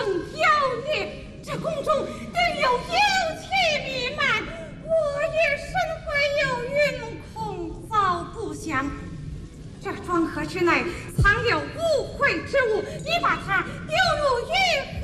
妖孽，这宫中定有妖气弥漫，我也身怀有孕，恐遭不祥。这庄盒之内藏有污秽之物，你把它丢入玉